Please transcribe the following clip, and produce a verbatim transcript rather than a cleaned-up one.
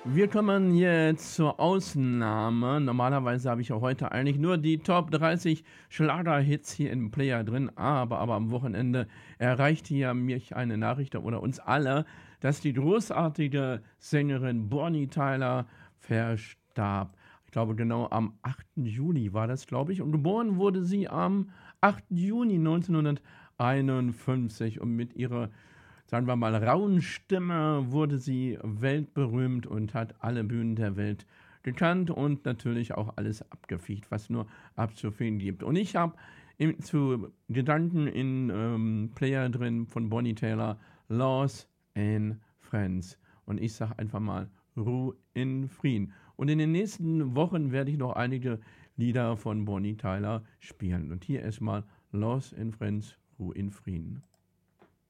Wir kommen jetzt zur Ausnahme. Normalerweise habe ich ja heute eigentlich nur die Top dreißig Schlagerhits hier im Player drin, aber aber am Wochenende erreichte ja mich eine Nachricht oder uns alle, dass die großartige Sängerin Bonnie Tyler verstarb. Ich glaube, genau am achten Juli war das, glaube ich. Und geboren wurde sie am achten Juni neunzehnhunderteinundfünfzig. Und mit ihrer, sagen wir mal, rauen Stimme wurde sie weltberühmt und hat alle Bühnen der Welt gekannt und natürlich auch alles abgefegt, was nur abzufegen gibt. Und ich habe zu Gedanken in ähm, Player drin von Bonnie Tyler, Lost in Friends. Und ich sage einfach mal, Ruhe in Frieden. Und in den nächsten Wochen werde ich noch einige Lieder von Bonnie Tyler spielen. Und hier erstmal Lost in Friends, Ruhe in Frieden.